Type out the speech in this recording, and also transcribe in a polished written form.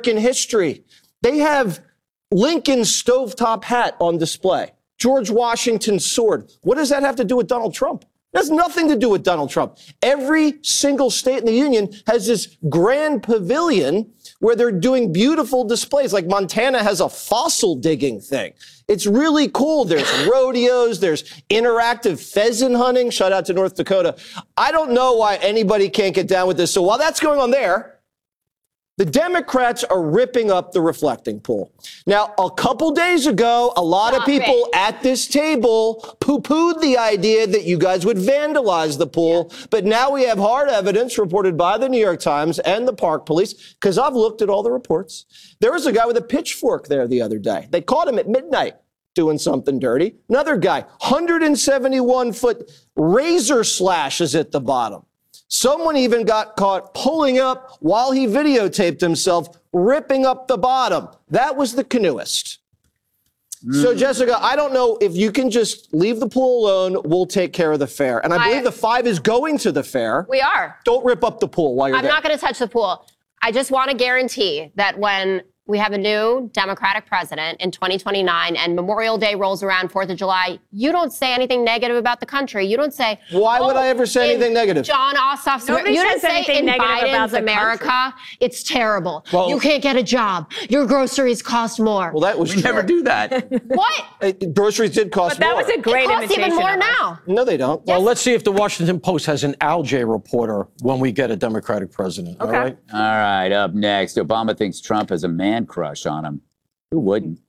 American history. They have Lincoln's stovetop hat on display, George Washington's sword. What does that have to do with Donald Trump? It has nothing to do with Donald Trump. Every single state in the union has this grand pavilion where they're doing beautiful displays. Like Montana has a fossil digging thing. It's really cool. There's rodeos. There's interactive pheasant hunting. Shout out to North Dakota. I don't know why anybody can't get down with this. So while that's going on there, the Democrats are ripping up the reflecting pool. Now, a couple days ago, a lot of people at this table poo-pooed the idea that you guys would vandalize the pool. Yeah. But now we have hard evidence reported by the New York Times and the Park Police, because I've looked at all the reports. There was a guy with a pitchfork there the other day. They caught him at midnight doing something dirty. Another guy, 171-foot razor slashes at the bottom. Someone even got caught pulling up while he videotaped himself, ripping up the bottom. That was the canoeist. So, Jessica, I don't know if you can just leave the pool alone. We'll take care of the fair. And I believe the 5 is going to the fair. We are. Don't rip up the pool while you're there. I'm not going to touch the pool. I just want to guarantee that when we have a new Democratic president in 2029 and Memorial Day rolls around, 4th of July, you don't say anything negative about the country. You don't say, why would I ever say anything negative? John Ossoff's America. You don't say in Biden's America, it's terrible. Well, you can't get a job. Your groceries cost more. Well, that was true. We never do that. What? Groceries did cost more. But that was a great imitation. It costs even more now. No, they don't. Well, let's see if the Washington Post has an Alj reporter when we get a Democratic president. Okay. All right, up next, Obama thinks Trump has a man crush on him. Who wouldn't?